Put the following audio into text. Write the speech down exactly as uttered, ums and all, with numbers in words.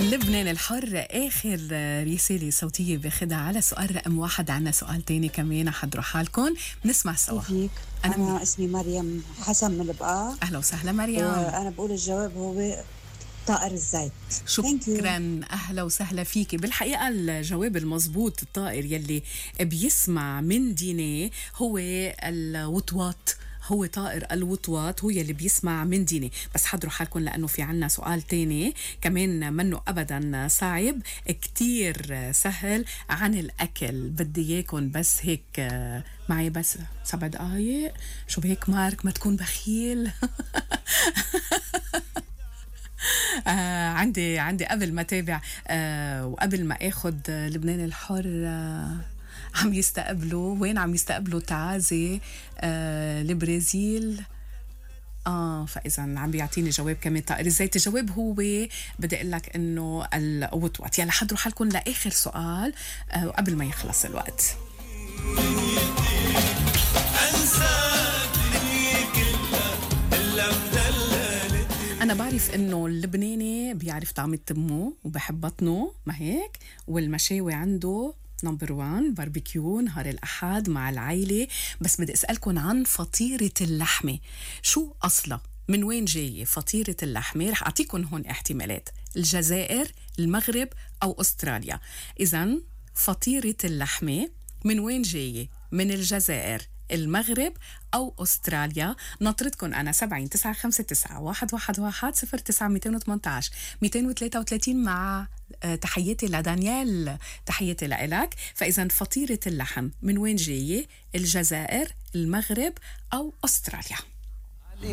لبنان الحر آخر رسالة صوتية باخدها على سؤال رقم واحد. عنا سؤال تاني كمان حضروا حالكم نسمع سوا. كيفك؟ أنا, أنا اسمي مريم حسن من البقاع. أهلا وسهلا مريم. وأنا بقول الجواب هو طائر الزيت. شكرا أهلا وسهلا فيكي. بالحقيقة الجواب المضبوط الطائر يلي بيسمع من دينه هو الوطواط، هو طائر الوطواط هو يلي بيسمع من ديني. بس حضروا حالكم لأنه في عنا سؤال تاني كمان منه أبدا صعب، كتير سهل عن الأكل. بدي إياكم بس هيك معي بس سبع دقايق. شو بهيك مارك ما تكون بخيل. آه عندي عندي قبل ما تابع آه وقبل ما اخد لبنان الحر آه عم يستقبلوا وين عم يستقبلوا تعازي آه البرازيل. اه فاذا عم بيعطيني جواب كمان طائر الزيت. الجواب هو بدي اقول لك انه الوطواط. يلا حضروا حالكم لاخر سؤال آه وقبل ما يخلص الوقت. أنا بعرف إنه اللبناني بيعرف طعم التمو وبحب بطنه ما هيك، والمشاوي عنده نمبر وان باربيكيو نهار الأحد مع العائلة. بس بدي أسألكم عن فطيرة اللحمة، شو أصلا؟ من وين جاية فطيرة اللحمة؟ رح أعطيكم هون احتمالات: الجزائر، المغرب، أو أستراليا. إذن فطيرة اللحمة من وين جاية؟ من الجزائر، المغرب، أو أستراليا؟ نطردكم أنا سبعين تسعة خمسة تسعة واحد واحد واحد صفر تسعة ميتين وثمانتعش ميتين وثلاثة وثلاثين مع تحياتي لدانيال، تحياتي لإلك. فإذا فطيرة اللحم من وين جاية؟ الجزائر، المغرب، أو أستراليا؟